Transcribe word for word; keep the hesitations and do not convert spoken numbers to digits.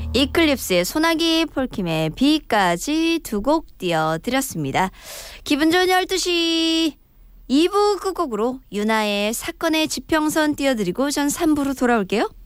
이클립스의 소나기, 폴킴의 비까지 두 곡 띄워드렸습니다. 기분 좋은 열두 시 이 부 끝곡으로 유나의 사건의 지평선 띄워드리고 전 삼 부로 돌아올게요.